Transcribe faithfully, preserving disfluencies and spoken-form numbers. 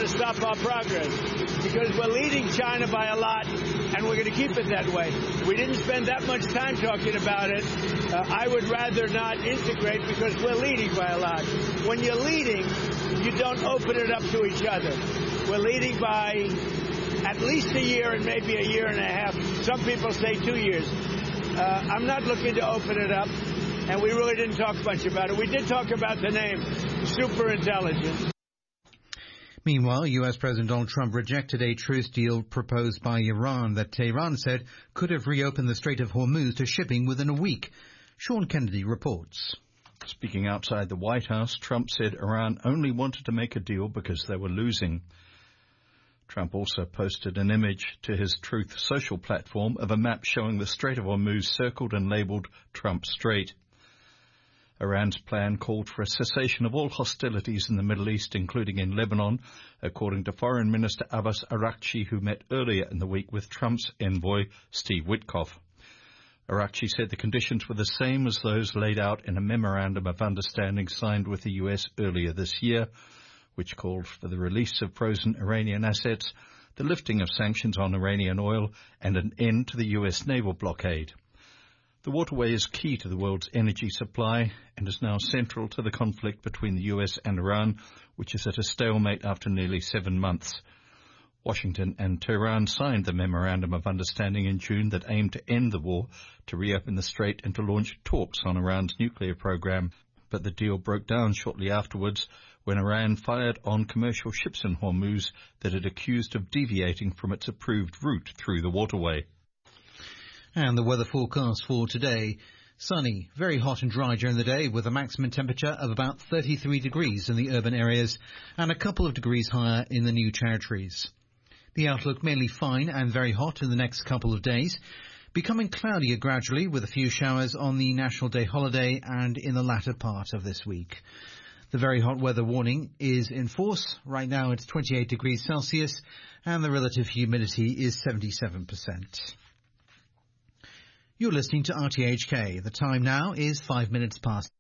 to stop our progress, because we're leading China by a lot, and we're going to keep it that way. We didn't spend that much time talking about it. Uh, I would rather not integrate because we're leading by a lot. When you're leading, you don't open it up to each other. We're leading by at least a year and maybe a year and a half. Some people say two years. Uh, I'm not looking to open it up, and we really didn't talk much about it. We did talk about the name, superintelligence. Meanwhile, U S President Donald Trump rejected a truce deal proposed by Iran that Tehran said could have reopened the Strait of Hormuz to shipping within a week. Sean Kennedy reports. Speaking outside the White House, Trump said Iran only wanted to make a deal because they were losing. Trump also posted an image to his Truth Social platform of a map showing the Strait of Hormuz circled and labeled Trump Strait. Iran's plan called for a cessation of all hostilities in the Middle East, including in Lebanon, according to Foreign Minister Abbas Araghchi, who met earlier in the week with Trump's envoy, Steve Witkoff. Araghchi said the conditions were the same as those laid out in a memorandum of understanding signed with the U S earlier this year, which called for the release of frozen Iranian assets, the lifting of sanctions on Iranian oil, and an end to the U S naval blockade. The waterway is key to the world's energy supply and is now central to the conflict between the U S and Iran, which is at a stalemate after nearly seven months. Washington and Tehran signed the Memorandum of Understanding in June that aimed to end the war, to reopen the strait and to launch talks on Iran's nuclear program. But the deal broke down shortly afterwards when Iran fired on commercial ships in Hormuz that it accused of deviating from its approved route through the waterway. And the weather forecast for today: sunny, very hot and dry during the day, with a maximum temperature of about thirty-three degrees in the urban areas and a couple of degrees higher in the New Territories. The outlook mainly fine and very hot in the next couple of days, becoming cloudier gradually with a few showers on the National Day holiday and in the latter part of this week. The very hot weather warning is in force. Right now it's twenty-eight degrees Celsius and the relative humidity is seventy-seven percent. You're listening to R T H K. The time now is five minutes past.